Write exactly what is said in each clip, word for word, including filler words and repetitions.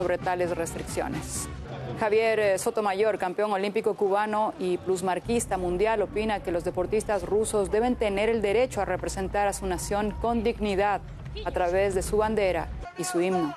sobre tales restricciones. Javier Sotomayor, campeón olímpico cubano y plusmarquista mundial, opina que los deportistas rusos deben tener el derecho a representar a su nación con dignidad a través de su bandera y su himno.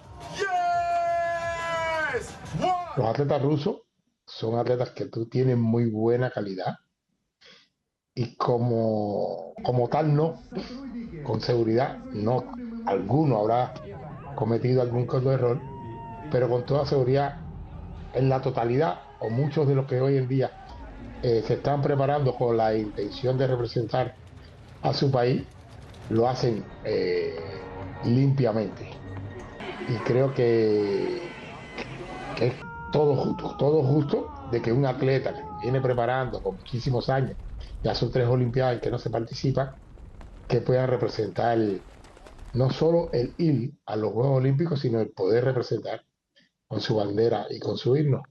Los atletas rusos son atletas que tú tienes muy buena calidad y como, como tal no, con seguridad no. Alguno habrá cometido algún que otro error, pero con toda seguridad en la totalidad o muchos de los que hoy en día eh, se están preparando con la intención de representar a su país lo hacen eh, limpiamente y creo que, que es todo justo, todo justo de que un atleta que viene preparando con muchísimos años, ya son tres olimpiadas en que no se participa, que puedan representar el, no solo el ir a los Juegos Olímpicos, sino el poder representar con su bandera y con su himno.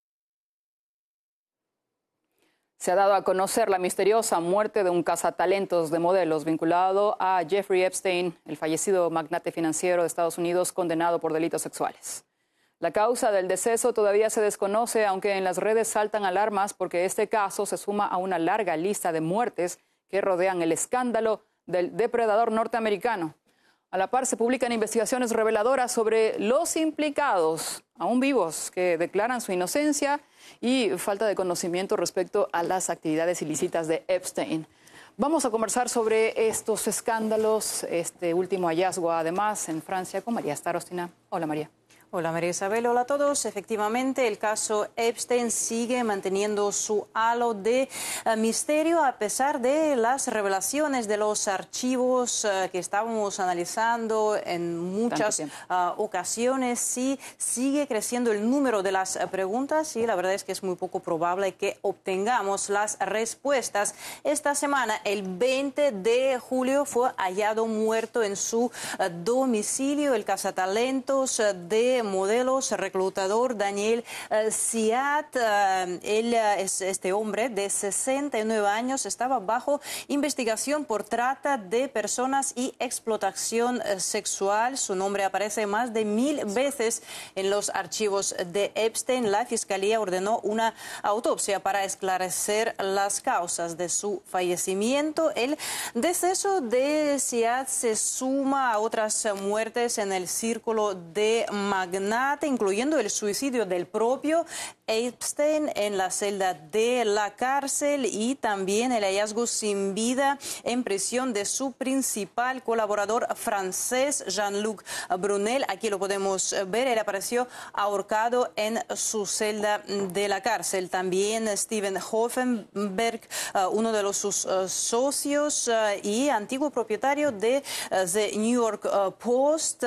Se ha dado a conocer la misteriosa muerte de un cazatalentos de modelos vinculado a Jeffrey Epstein, el fallecido magnate financiero de Estados Unidos condenado por delitos sexuales. La causa del deceso todavía se desconoce, aunque en las redes saltan alarmas porque este caso se suma a una larga lista de muertes que rodean el escándalo del depredador norteamericano. A la par se publican investigaciones reveladoras sobre los implicados, aún vivos, que declaran su inocencia y falta de conocimiento respecto a las actividades ilícitas de Epstein. Vamos a conversar sobre estos escándalos, este último hallazgo además en Francia con María Starostina. Hola María. Hola María Isabel, hola a todos. Efectivamente, el caso Epstein sigue manteniendo su halo de uh, misterio a pesar de las revelaciones de los archivos uh, que estábamos analizando en muchas uh, ocasiones. Sí, sigue creciendo el número de las uh, preguntas y la verdad es que es muy poco probable que obtengamos las respuestas. Esta semana, el veinte de julio, fue hallado muerto en su uh, domicilio el cazatalentos uh, de modelos reclutador Daniel uh, Siad. Uh, él uh, es este hombre de sesenta y nueve años, estaba bajo investigación por trata de personas y explotación uh, sexual. Su nombre aparece más de mil veces en los archivos de Epstein. La fiscalía ordenó una autopsia para esclarecer las causas de su fallecimiento. El deceso de Siad se suma a otras muertes en el círculo de magnate, incluyendo el suicidio del propio Epstein en la celda de la cárcel y también el hallazgo sin vida en prisión de su principal colaborador francés, Jean-Luc Brunel. Aquí lo podemos ver, él apareció ahorcado en su celda de la cárcel. También Steven Hoffenberg, uno de los sus socios y antiguo propietario de The New York Post,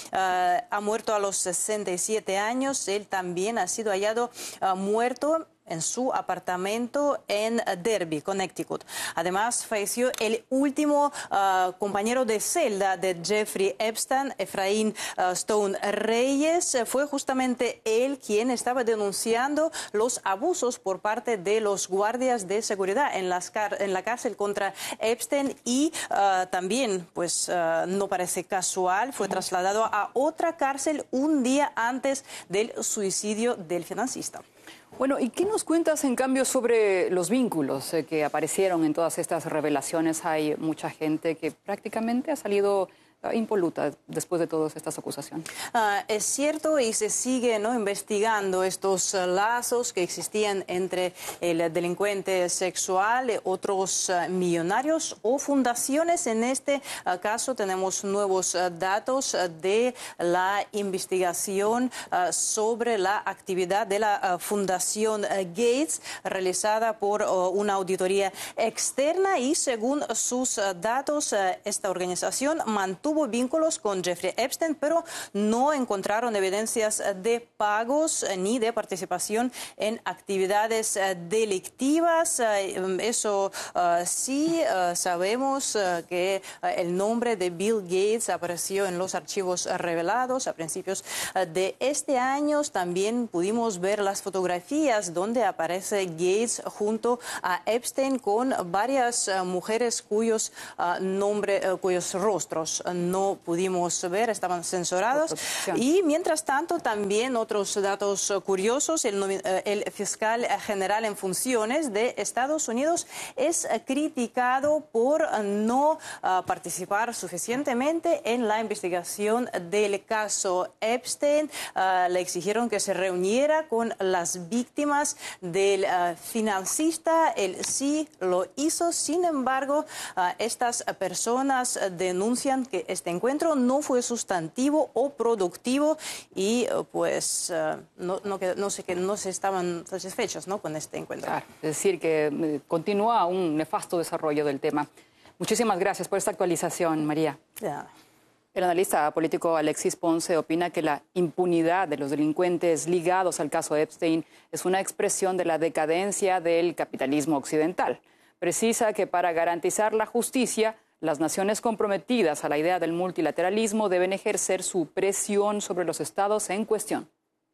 ha muerto a los sesenta y siete años. Él también ha sido hallado uh, muerto en su apartamento en Derby, Connecticut. Además, falleció el último uh, compañero de celda de Jeffrey Epstein, Efraín uh, Stone Reyes. Fue justamente él quien estaba denunciando los abusos por parte de los guardias de seguridad en, las car en la cárcel contra Epstein y uh, también, pues uh, no parece casual, fue trasladado a otra cárcel un día antes del suicidio del financista. Bueno, ¿y qué nos cuentas en cambio sobre los vínculos eh, que aparecieron en todas estas revelaciones? Hay mucha gente que prácticamente ha salido uh, impoluta después de todas estas acusaciones. Uh, es cierto y se sigue, ¿no?, investigando estos uh, lazos que existían entre el delincuente sexual, eh, otros uh, millonarios o fundaciones. En este uh, caso tenemos nuevos uh, datos uh, de la investigación uh, sobre la actividad de la uh, fundación Gates, realizada por uh, una auditoría externa y según sus uh, datos, uh, esta organización mantuvo vínculos con Jeffrey Epstein, pero no encontraron evidencias de pagos uh, ni de participación en actividades uh, delictivas. Uh, eso uh, sí, uh, sabemos uh, que uh, el nombre de Bill Gates apareció en los archivos uh, revelados a principios uh, de este año. También pudimos ver las fotografías donde aparece Gates junto a Epstein con varias uh, mujeres cuyos, uh, nombre, uh, cuyos rostros no pudimos ver, estaban censurados. Y mientras tanto, también otros datos curiosos, el, el fiscal general en funciones de Estados Unidos es criticado por no uh, participar suficientemente en la investigación del caso Epstein. Uh, le exigieron que se reuniera con las víctimas del uh, financista. Él sí lo hizo. Sin embargo, uh, estas personas denuncian que este encuentro no fue sustantivo o productivo y uh, pues uh, no, no, no, sé, que no se estaban satisfechos, ¿no?, con este encuentro. Claro, es decir, que eh, continúa un nefasto desarrollo del tema. Muchísimas gracias por esta actualización, María. Ya. El analista político Alexis Ponce opina que la impunidad de los delincuentes ligados al caso Epstein es una expresión de la decadencia del capitalismo occidental. Precisa que para garantizar la justicia, las naciones comprometidas a la idea del multilateralismo deben ejercer su presión sobre los estados en cuestión.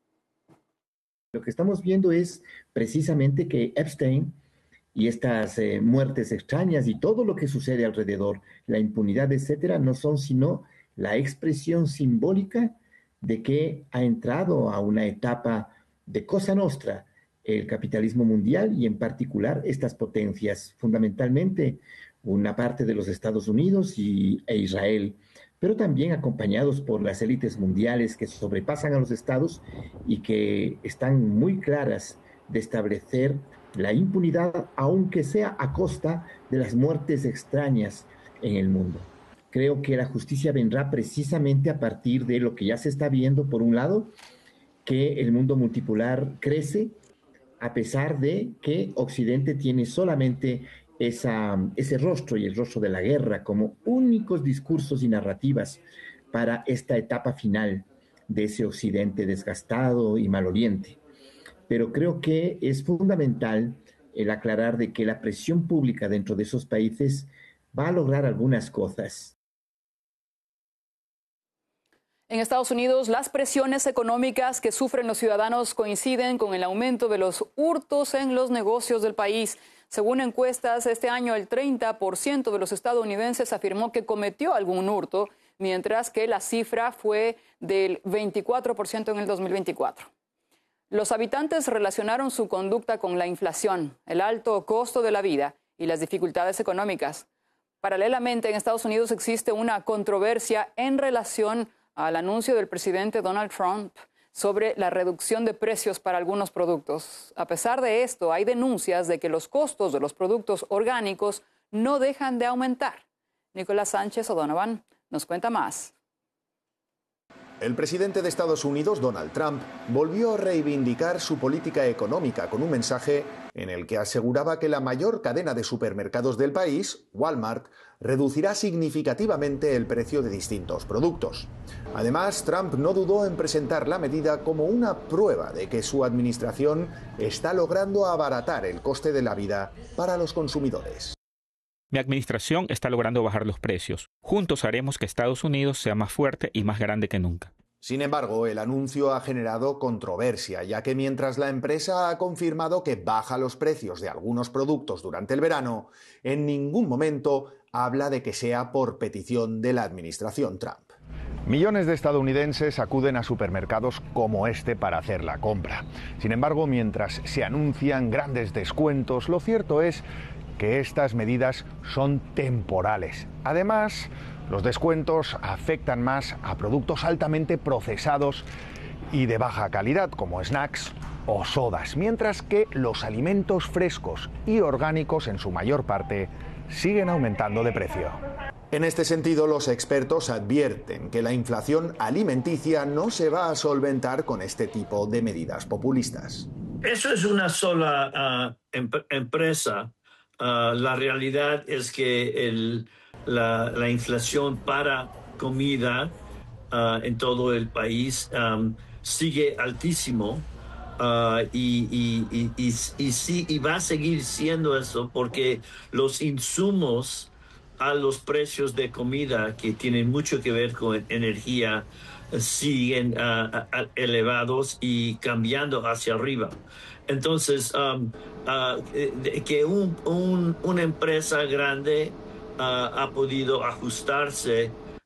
Lo que estamos viendo es precisamente que Epstein y estas eh, muertes extrañas y todo lo que sucede alrededor, la impunidad, etcétera, no son sino la expresión simbólica de que ha entrado a una etapa de Cosa Nostra el capitalismo mundial y en particular estas potencias, fundamentalmente una parte de los Estados Unidos y, e Israel, pero también acompañados por las élites mundiales que sobrepasan a los estados y que están muy claras de establecer la impunidad, aunque sea a costa de las muertes extrañas en el mundo. Creo que la justicia vendrá precisamente a partir de lo que ya se está viendo, por un lado, que el mundo multipolar crece, a pesar de que Occidente tiene solamente esa, ese rostro y el rostro de la guerra como únicos discursos y narrativas para esta etapa final de ese Occidente desgastado y maloliente. Pero creo que es fundamental el aclarar de que la presión pública dentro de esos países va a lograr algunas cosas. En Estados Unidos, las presiones económicas que sufren los ciudadanos coinciden con el aumento de los hurtos en los negocios del país. Según encuestas, este año el treinta por ciento de los estadounidenses afirmó que cometió algún hurto, mientras que la cifra fue del veinticuatro por ciento en el dos mil veinticuatro. Los habitantes relacionaron su conducta con la inflación, el alto costo de la vida y las dificultades económicas. Paralelamente, en Estados Unidos existe una controversia en relación al anuncio del presidente Donald Trump sobre la reducción de precios para algunos productos. A pesar de esto, hay denuncias de que los costos de los productos orgánicos no dejan de aumentar. Nicolás Sánchez O'Donovan nos cuenta más. El presidente de Estados Unidos, Donald Trump, volvió a reivindicar su política económica con un mensaje en el que aseguraba que la mayor cadena de supermercados del país, Walmart, reducirá significativamente el precio de distintos productos. Además, Trump no dudó en presentar la medida como una prueba de que su administración está logrando abaratar el coste de la vida para los consumidores. Mi administración está logrando bajar los precios. Juntos haremos que Estados Unidos sea más fuerte y más grande que nunca. Sin embargo, el anuncio ha generado controversia, ya que mientras la empresa ha confirmado que baja los precios de algunos productos durante el verano, en ningún momento habla de que sea por petición de la administración Trump. Millones de estadounidenses acuden a supermercados como este para hacer la compra. Sin embargo, mientras se anuncian grandes descuentos, lo cierto es que estas medidas son temporales. Además, los descuentos afectan más a productos altamente procesados y de baja calidad, como snacks o sodas, mientras que los alimentos frescos y orgánicos, en su mayor parte, siguen aumentando de precio. En este sentido, los expertos advierten que la inflación alimenticia no se va a solventar con este tipo de medidas populistas. Eso es una sola uh, em- empresa. Uh, la realidad es que el, la, la inflación para comida uh, en todo el país um, sigue altísimo uh, y, y, y, y, y, sí, y va a seguir siendo eso porque los insumos a los precios de comida que tienen mucho que ver con energía siguen uh, elevados y cambiando hacia arriba. Entonces, um, uh, que un, un, una empresa grande uh, ha podido ajustarse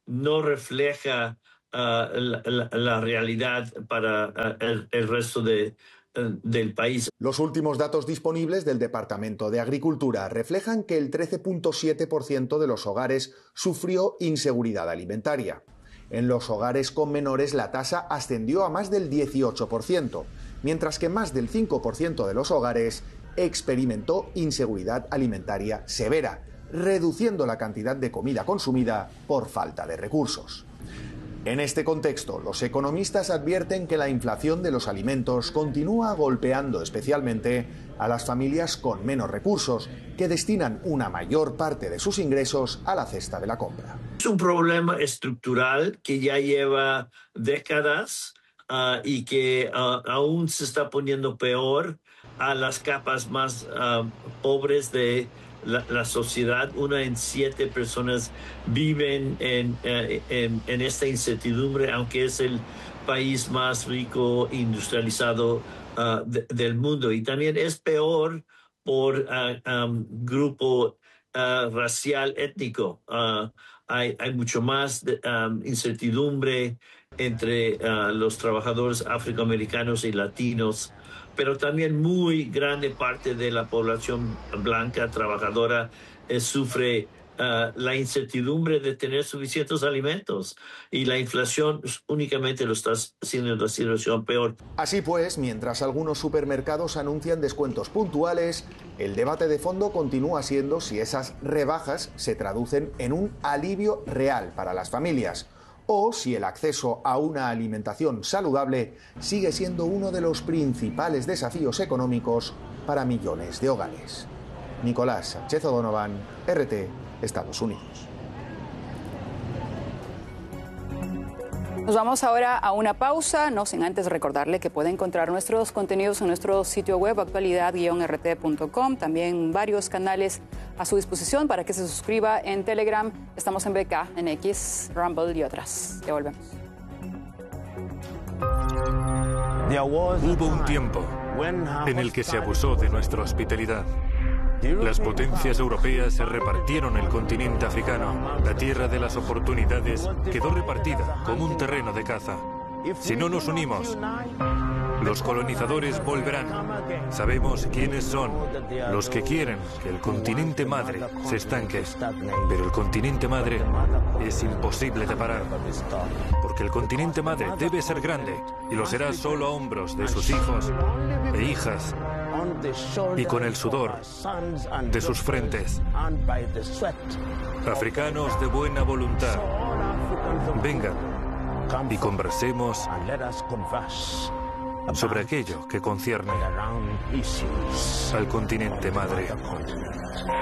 no refleja uh, la, la, la realidad para uh, el, el resto de, uh, del país. Los últimos datos disponibles del Departamento de Agricultura reflejan que el trece punto siete por ciento de los hogares sufrió inseguridad alimentaria. En los hogares con menores la tasa ascendió a más del dieciocho por ciento, mientras que más del cinco por ciento de los hogares experimentó inseguridad alimentaria severa, reduciendo la cantidad de comida consumida por falta de recursos. En este contexto, los economistas advierten que la inflación de los alimentos continúa golpeando especialmente a las familias con menos recursos, que destinan una mayor parte de sus ingresos a la cesta de la compra. Es un problema estructural que ya lleva décadas uh, y que uh, aún se está poniendo peor a las capas más uh, pobres de la, la sociedad. Una en siete personas viven en, uh, en, en esta incertidumbre, aunque es el país más rico e industrializado uh, de, del mundo. Y también es peor por uh, um, grupo uh, racial étnico. Uh, hay, hay mucho más de, um, incertidumbre entre uh, los trabajadores afroamericanos y latinos, pero también muy grande parte de la población blanca trabajadora eh, sufre uh, la incertidumbre de tener suficientes alimentos, y la inflación únicamente lo está haciendo la situación peor. Así pues, mientras algunos supermercados anuncian descuentos puntuales, el debate de fondo continúa siendo si esas rebajas se traducen en un alivio real para las familias, o si el acceso a una alimentación saludable sigue siendo uno de los principales desafíos económicos para millones de hogares. Nicolás Sánchez O'Donovan, R T, Estados Unidos. Nos vamos ahora a una pausa, no sin antes recordarle que puede encontrar nuestros contenidos en nuestro sitio web actualidad guion r t punto com, también varios canales a su disposición para que se suscriba en Telegram. Estamos en B K, en X, Rumble y otras. Ya volvemos. Hubo un tiempo en el que se abusó de nuestra hospitalidad. Las potencias europeas se repartieron el continente africano. La tierra de las oportunidades quedó repartida como un terreno de caza. Si no nos unimos, los colonizadores volverán. Sabemos quiénes son los que quieren que el continente madre se estanque. Pero el continente madre es imposible de parar. Porque el continente madre debe ser grande y lo será solo a hombros de sus hijos e hijas y con el sudor de sus frentes. Africanos de buena voluntad, vengan y conversemos sobre aquello que concierne al continente madre.